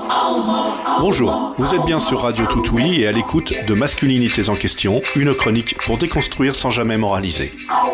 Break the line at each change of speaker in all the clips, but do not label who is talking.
Bonjour, vous êtes bien sur Radio Toutoui et à l'écoute de Masculinités en question, une chronique pour déconstruire sans jamais moraliser.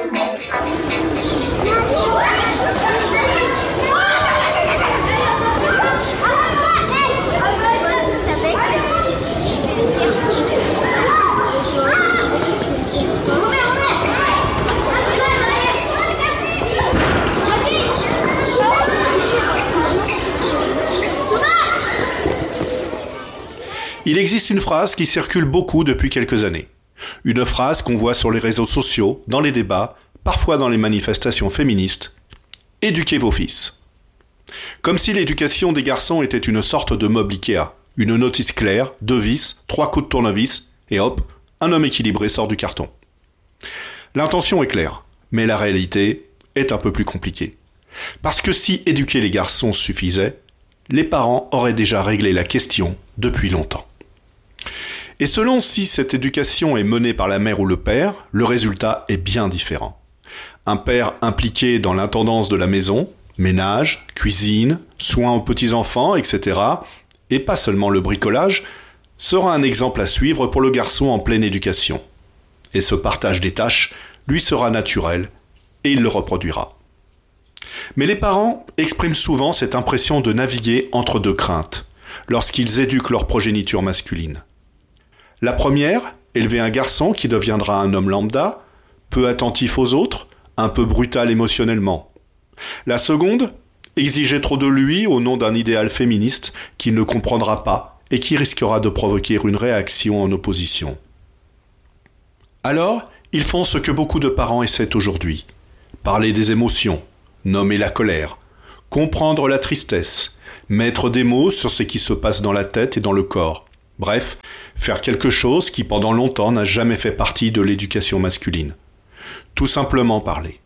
Il existe une phrase qui circule beaucoup depuis quelques années. Une phrase qu'on voit sur les réseaux sociaux, dans les débats, parfois dans les manifestations féministes. « Éduquez vos fils ». Comme si l'éducation des garçons était une sorte de meuble Ikea. Une notice claire, 2 vis, 3 coups de tournevis, et hop, un homme équilibré sort du carton. L'intention est claire, mais la réalité est un peu plus compliquée. Parce que si éduquer les garçons suffisait, les parents auraient déjà réglé la question depuis longtemps. Et selon si cette éducation est menée par la mère ou le père, le résultat est bien différent. Un père impliqué dans l'intendance de la maison, ménage, cuisine, soins aux petits-enfants, etc., et pas seulement le bricolage, sera un exemple à suivre pour le garçon en pleine éducation. Et ce partage des tâches lui sera naturel, et il le reproduira. Mais les parents expriment souvent cette impression de naviguer entre 2 craintes, lorsqu'ils éduquent leur progéniture masculine. La première, élever un garçon qui deviendra un homme lambda, peu attentif aux autres, un peu brutal émotionnellement. La seconde, exiger trop de lui au nom d'un idéal féministe qu'il ne comprendra pas et qui risquera de provoquer une réaction en opposition. Alors, ils font ce que beaucoup de parents essaient aujourd'hui. Parler des émotions, nommer la colère, comprendre la tristesse, mettre des mots sur ce qui se passe dans la tête et dans le corps. Bref, faire quelque chose qui pendant longtemps n'a jamais fait partie de l'éducation masculine. Tout simplement parler.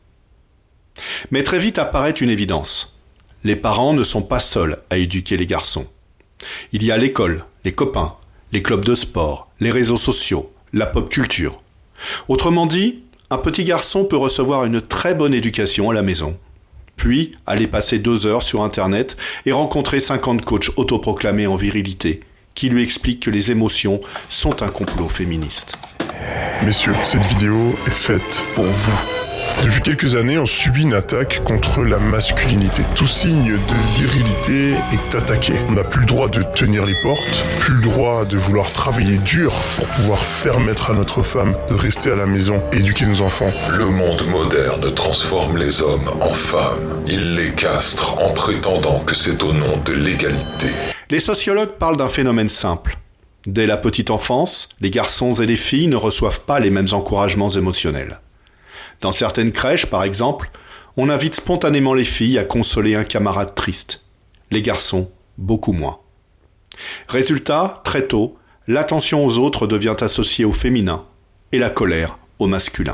Mais très vite apparaît une évidence. Les parents ne sont pas seuls à éduquer les garçons. Il y a l'école, les copains, les clubs de sport, les réseaux sociaux, la pop culture. Autrement dit, un petit garçon peut recevoir une très bonne éducation à la maison, puis aller passer 2 heures sur Internet et rencontrer 50 coachs autoproclamés en virilité, qui lui expliquent que les émotions sont un complot féministe.
Messieurs, cette vidéo est faite pour vous. Depuis quelques années, on subit une attaque contre la masculinité. Tout signe de virilité est attaqué. On n'a plus le droit de tenir les portes, plus le droit de vouloir travailler dur pour pouvoir permettre à notre femme de rester à la maison et éduquer nos enfants.
Le monde moderne transforme les hommes en femmes. Il les castre en prétendant que c'est au nom de l'égalité.
Les sociologues parlent d'un phénomène simple. Dès la petite enfance, les garçons et les filles ne reçoivent pas les mêmes encouragements émotionnels. Dans certaines crèches, par exemple, on invite spontanément les filles à consoler un camarade triste. Les garçons, beaucoup moins. Résultat, très tôt, l'attention aux autres devient associée au féminin et la colère au masculin.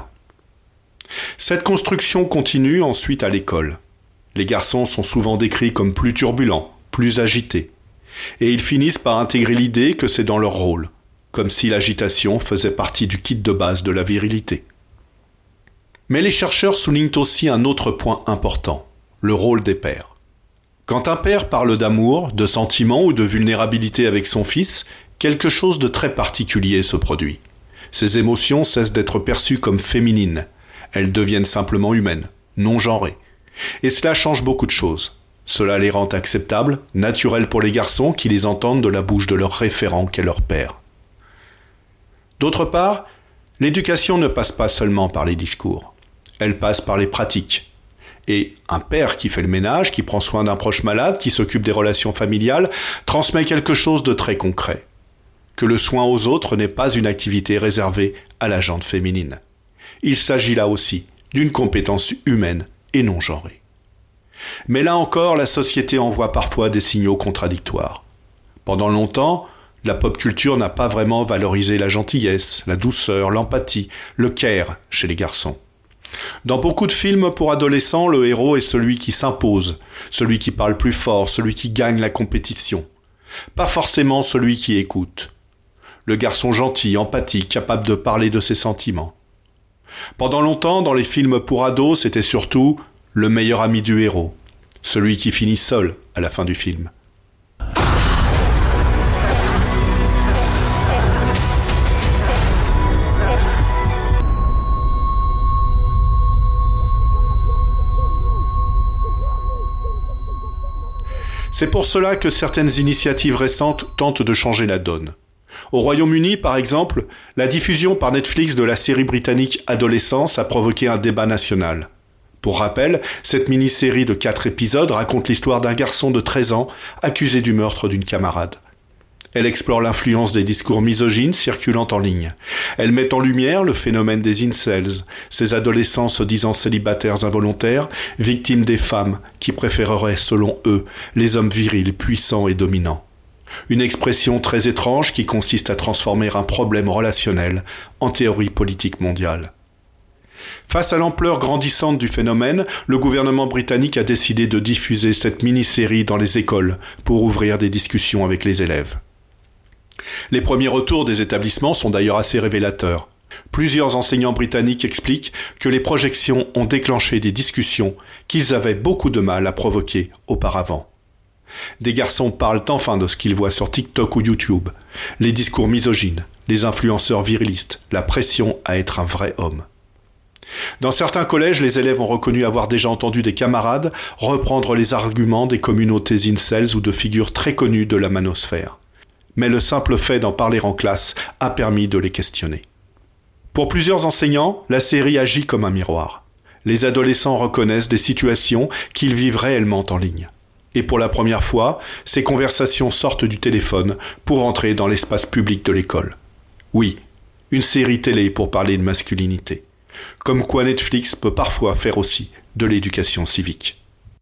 Cette construction continue ensuite à l'école. Les garçons sont souvent décrits comme plus turbulents, plus agités. Et ils finissent par intégrer l'idée que c'est dans leur rôle, comme si l'agitation faisait partie du kit de base de la virilité. Mais les chercheurs soulignent aussi un autre point important, le rôle des pères. Quand un père parle d'amour, de sentiment ou de vulnérabilité avec son fils, quelque chose de très particulier se produit. Ces émotions cessent d'être perçues comme féminines. Elles deviennent simplement humaines, non genrées. Et cela change beaucoup de choses. Cela les rend acceptables, naturels pour les garçons qui les entendent de la bouche de leur référent qu'est leur père. D'autre part, l'éducation ne passe pas seulement par les discours. Elle passe par les pratiques. Et un père qui fait le ménage, qui prend soin d'un proche malade, qui s'occupe des relations familiales, transmet quelque chose de très concret. Que le soin aux autres n'est pas une activité réservée à la gente féminine. Il s'agit là aussi d'une compétence humaine et non genrée. Mais là encore, la société envoie parfois des signaux contradictoires. Pendant longtemps, la pop culture n'a pas vraiment valorisé la gentillesse, la douceur, l'empathie, le care chez les garçons. Dans beaucoup de films pour adolescents, le héros est celui qui s'impose, celui qui parle plus fort, celui qui gagne la compétition. Pas forcément celui qui écoute. Le garçon gentil, empathique, capable de parler de ses sentiments. Pendant longtemps, dans les films pour ados, c'était surtout le meilleur ami du héros, celui qui finit seul à la fin du film. C'est pour cela que certaines initiatives récentes tentent de changer la donne. Au Royaume-Uni, par exemple, la diffusion par Netflix de la série britannique Adolescence a provoqué un débat national. Pour rappel, cette mini-série de 4 épisodes raconte l'histoire d'un garçon de 13 ans accusé du meurtre d'une camarade. Elle explore l'influence des discours misogynes circulant en ligne. Elle met en lumière le phénomène des incels, ces adolescents se disant célibataires involontaires, victimes des femmes qui préféreraient, selon eux, les hommes virils, puissants et dominants. Une expression très étrange qui consiste à transformer un problème relationnel en théorie politique mondiale. Face à l'ampleur grandissante du phénomène, le gouvernement britannique a décidé de diffuser cette mini-série dans les écoles pour ouvrir des discussions avec les élèves. Les premiers retours des établissements sont d'ailleurs assez révélateurs. Plusieurs enseignants britanniques expliquent que les projections ont déclenché des discussions qu'ils avaient beaucoup de mal à provoquer auparavant. Des garçons parlent enfin de ce qu'ils voient sur TikTok ou YouTube, les discours misogynes, les influenceurs virilistes, la pression à être un vrai homme. Dans certains collèges, les élèves ont reconnu avoir déjà entendu des camarades reprendre les arguments des communautés incels ou de figures très connues de la manosphère. Mais le simple fait d'en parler en classe a permis de les questionner. Pour plusieurs enseignants, la série agit comme un miroir. Les adolescents reconnaissent des situations qu'ils vivent réellement en ligne. Et pour la première fois, ces conversations sortent du téléphone pour entrer dans l'espace public de l'école. Oui, une série télé pour parler de masculinité. Comme quoi Netflix peut parfois faire aussi de l'éducation civique.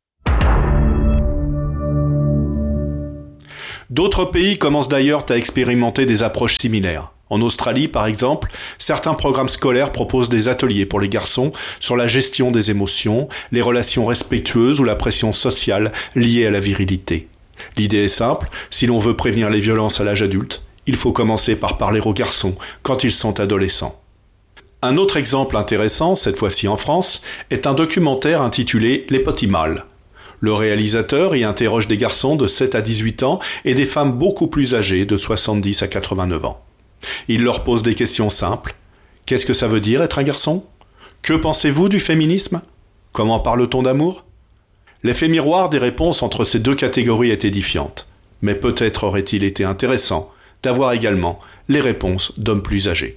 D'autres pays commencent d'ailleurs à expérimenter des approches similaires. En Australie, par exemple, certains programmes scolaires proposent des ateliers pour les garçons sur la gestion des émotions, les relations respectueuses ou la pression sociale liée à la virilité. L'idée est simple, si l'on veut prévenir les violences à l'âge adulte, il faut commencer par parler aux garçons quand ils sont adolescents. Un autre exemple intéressant, cette fois-ci en France, est un documentaire intitulé « Les petits mâles ». Le réalisateur y interroge des garçons de 7 à 18 ans et des femmes beaucoup plus âgées de 70 à 89 ans. Il leur pose des questions simples. Qu'est-ce que ça veut dire être un garçon ? Que pensez-vous du féminisme ? Comment parle-t-on d'amour ? L'effet miroir des réponses entre ces deux catégories est édifiante. Mais peut-être aurait-il été intéressant d'avoir également les réponses d'hommes plus âgés.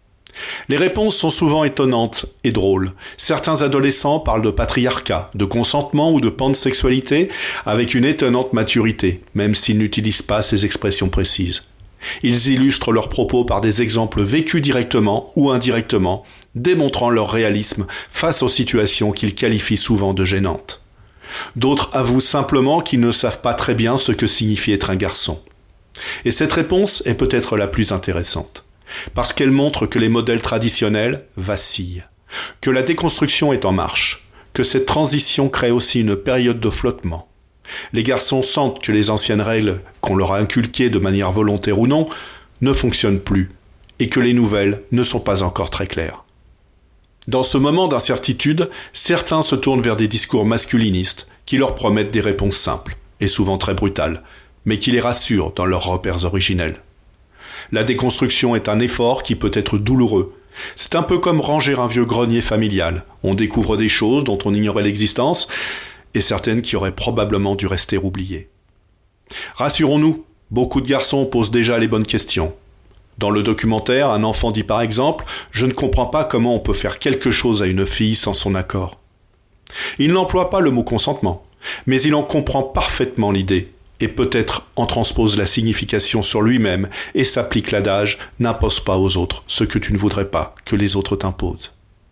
Les réponses sont souvent étonnantes et drôles. Certains adolescents parlent de patriarcat, de consentement ou de pansexualité avec une étonnante maturité, même s'ils n'utilisent pas ces expressions précises. Ils illustrent leurs propos par des exemples vécus directement ou indirectement, démontrant leur réalisme face aux situations qu'ils qualifient souvent de gênantes. D'autres avouent simplement qu'ils ne savent pas très bien ce que signifie être un garçon. Et cette réponse est peut-être la plus intéressante. Parce qu'elle montre que les modèles traditionnels vacillent, que la déconstruction est en marche, que cette transition crée aussi une période de flottement. Les garçons sentent que les anciennes règles qu'on leur a inculquées de manière volontaire ou non ne fonctionnent plus, et que les nouvelles ne sont pas encore très claires. Dans ce moment d'incertitude, certains se tournent vers des discours masculinistes qui leur promettent des réponses simples, et souvent très brutales, mais qui les rassurent dans leurs repères originels. La déconstruction est un effort qui peut être douloureux. C'est un peu comme ranger un vieux grenier familial. On découvre des choses dont on ignorait l'existence et certaines qui auraient probablement dû rester oubliées. Rassurons-nous, beaucoup de garçons posent déjà les bonnes questions. Dans le documentaire, un enfant dit par exemple « Je ne comprends pas comment on peut faire quelque chose à une fille sans son accord ». Il n'emploie pas le mot consentement, mais il en comprend parfaitement l'idée. Et peut-être en transpose la signification sur lui-même et s'applique l'adage « N'impose pas aux autres ce que tu ne voudrais pas que les autres t'imposent ».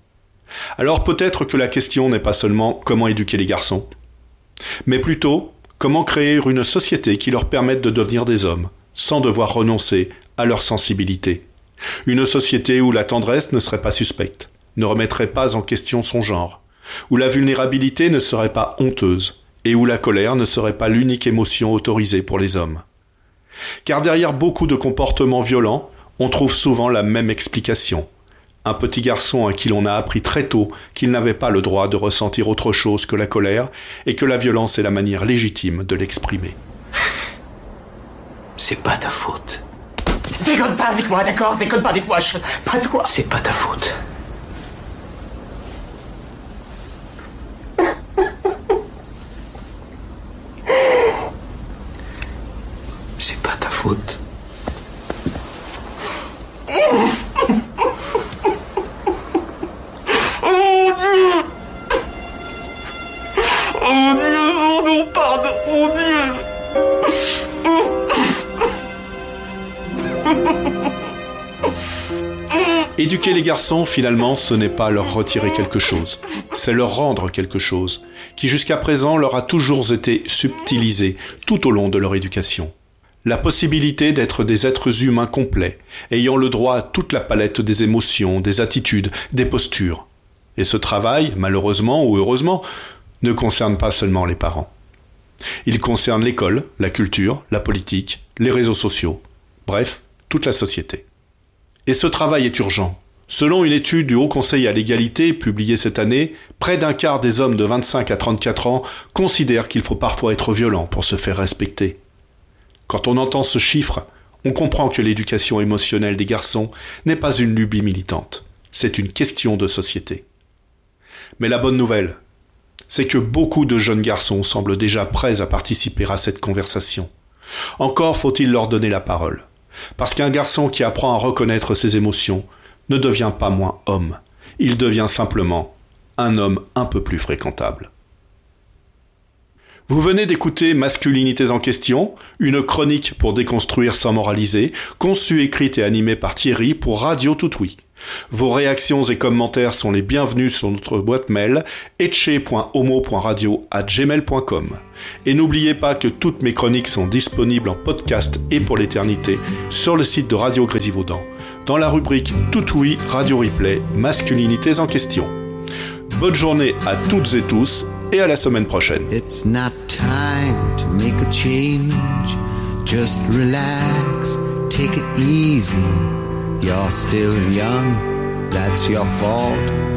Alors peut-être que la question n'est pas seulement « Comment éduquer les garçons ?», mais plutôt « Comment créer une société qui leur permette de devenir des hommes, sans devoir renoncer à leur sensibilité. Une société où la tendresse ne serait pas suspecte, ne remettrait pas en question son genre, où la vulnérabilité ne serait pas honteuse, et où la colère ne serait pas l'unique émotion autorisée pour les hommes. Car derrière beaucoup de comportements violents, on trouve souvent la même explication. Un petit garçon à qui l'on a appris très tôt qu'il n'avait pas le droit de ressentir autre chose que la colère et que la violence est la manière légitime de l'exprimer.
C'est pas ta faute.
Déconne pas avec moi, d'accord ? Déconne pas avec moi, pas toi.
C'est pas ta faute.
C'est pas ta faute.
Éduquer les garçons, finalement, ce n'est pas leur retirer quelque chose, c'est leur rendre quelque chose, qui jusqu'à présent leur a toujours été subtilisé tout au long de leur éducation. La possibilité d'être des êtres humains complets, ayant le droit à toute la palette des émotions, des attitudes, des postures. Et ce travail, malheureusement ou heureusement, ne concerne pas seulement les parents. Il concerne l'école, la culture, la politique, les réseaux sociaux, bref, toute la société. Et ce travail est urgent. Selon une étude du Haut Conseil à l'égalité publiée cette année, près d'un quart des hommes de 25 à 34 ans considèrent qu'il faut parfois être violent pour se faire respecter. Quand on entend ce chiffre, on comprend que l'éducation émotionnelle des garçons n'est pas une lubie militante, c'est une question de société. Mais la bonne nouvelle, c'est que beaucoup de jeunes garçons semblent déjà prêts à participer à cette conversation. Encore faut-il leur donner la parole. Parce qu'un garçon qui apprend à reconnaître ses émotions ne devient pas moins homme. Il devient simplement un homme un peu plus fréquentable. Vous venez d'écouter Masculinités en question, une chronique pour déconstruire sans moraliser, conçue, écrite et animée par Thierry pour Radio Toutoui. Vos réactions et commentaires sont les bienvenus sur notre boîte mail etche.homo.radio@gmail.com. Et n'oubliez pas que toutes mes chroniques sont disponibles en podcast et pour l'éternité sur le site de Radio Grésivaudan, dans la rubrique Toutoui Radio Replay Masculinités en question. Bonne journée à toutes et tous et à la semaine prochaine.
It's not time to make a change. Just relax, take it easy. You're still young, that's your fault.